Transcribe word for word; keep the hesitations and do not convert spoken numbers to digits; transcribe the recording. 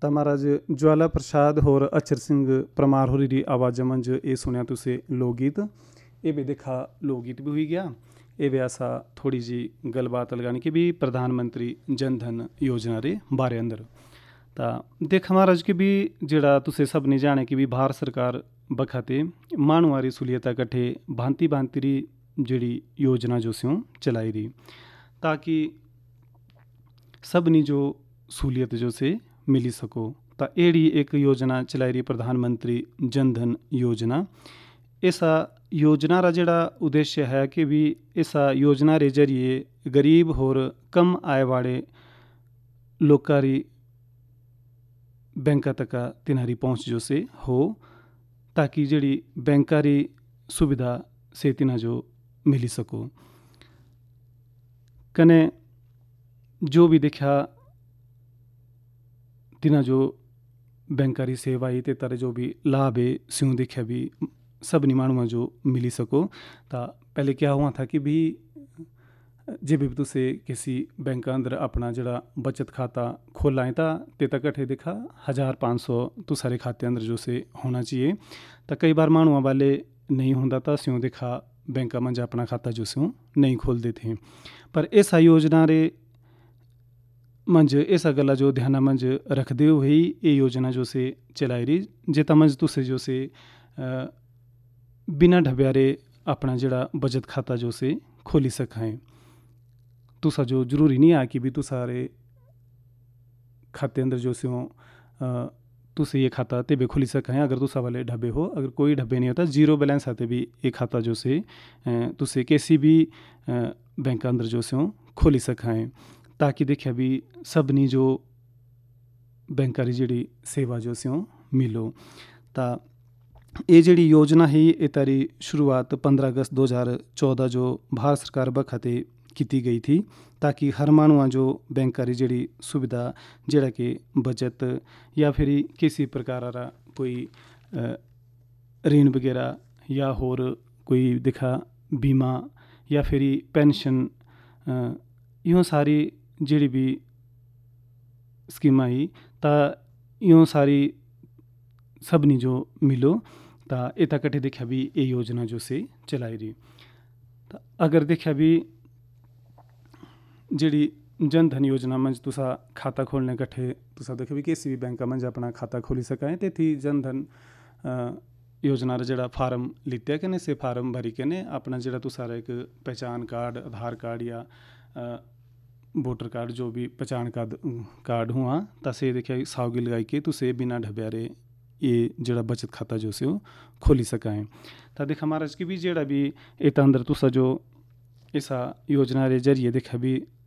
तो महाराज ज्वाला प्रसाद होर अचर सिंह परमार होरी दी आवाज़ मंज ये सुनिया तुसे लोकगीत। ये भी देखा लोकगीत भी हुई गया। ये भी ऐसा थोड़ी जी गलबात लगाने की भी प्रधानमंत्री जन धन योजना रे बारे अंदर। ता देखा महाराज की भी जेड़ा तुसे सब नहीं जाने की भी भारत सरकार बखाते मानवारी सुलियता कट्ठे भांति भांति री जेड़ी योजना जो स्यों चलाई रही ताकि सबनी जो सहूलियत जो से मिली सको। ता एड़ी एक योजना चलाई रही प्रधानमंत्री जन धन योजना। ऐसा योजना रा जेड़ा उद्देश्य है कि भी ऐसा योजना रे जरिए गरीब और कम आय वाले लोगों री बैंका तक तिनारी पहुँच जो से हो ताकि जेड़ी बैंका री सुविधा से तिना जो मिली सको। कने जो भी देखा तिना जो बैंकारी सेवा ही ते तारे जो भी लाभ है स्यों देखा भी सब निमाणुआ जो मिली सको। ता पहले क्या हुआ था कि भी जब भी तुसे किसी बैंक अंदर अपना जड़ा बचत खाता खोला है ता ते तक कट्ठे देखा हज़ार पाँच सौ तो सारे खाते अंदर जो से होना चाहिए। तो कई बार माणुआ वाले नहीं होता था स्यों देखा बैंक मंज अपना खाता जो स्यों नहीं खोल देते। पर ऐसा योजना रे मंज ऐसा गला जो ध्यान मंज रखते हुए ही ये योजना जो से चलाई रही जेता मंज तुसे जो से बिना ढब्यारे अपना जड़ा बचत खाता जो से खोली सकें। तुसा जो जरूरी नहीं है कि भी तुसारे खाते अंदर जो से हो तुसे ये खाता ते भी खोली सकें अगर तुसा वाले ढब्बे हो। अगर कोई ढब्बे नहीं होता जीरो बैलेंस आते भी ये खाता जो से तुसे किसी भी बैंक अंदर जो से हो खोली सकें ताकि देखिए भी सबनी जो बैंकारी जड़ी सेवा जो से हो मिलो। ता ये जड़ी योजना है ये तारी शुरुआत पंद्रह अगस्त दो हज़ार चौदह जो भारत सरकार बखाते की गई थी ताकि हर मानवा जो बैंकारी जड़ी सुविधा जड़ा के बचत या फिर किसी प्रकार रा कोई ऋण वगैरह या होर कोई दिखा बीमा या फिर पेंशन यूँ सारी जड़ी भी स्कीमा ही ता यूँ सारी सबनी जो मिलो ता इता कट्ठे देखा भी ये योजना जो से चलाई रही। ता अगर देखा भी जड़ी जन धन योजना मंज तुसा खाता खोलने कट्ठे तुसा देखे भी किसी भी बैंक मंज अपना खाता खोली सकें ते थी जन धन योजना रा जड़ा फार्म लिते कने से फार्म भरी कने अपना जड़ा तुसा एक पहचान कार्ड आधार कार्ड या वोटर कार्ड जो भी पहचान कार्ड कार्ड हुआ तसे देखिए सावगी लगाई के तुसे बिना ढब्यारे ये जड़ा बचत खाता जो से खोली सकें। ता देखा महाराज की भी जड़ा भी इतना अंदर तुसा जो ऐसा योजना रे जरिए देखा भी